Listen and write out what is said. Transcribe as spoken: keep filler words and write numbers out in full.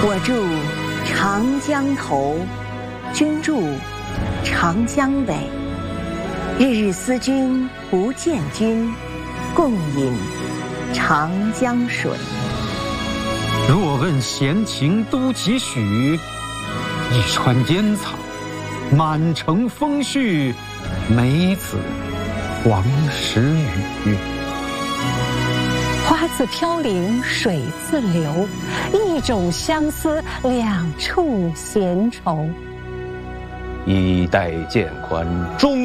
我住长江头，君住长江尾。日日思君不见君，共饮长江水。 若问闲情都几许？一川烟草，满城风絮，梅子黄时雨。 花自飘零水自流，一种相思，两处闲愁。 衣带渐宽终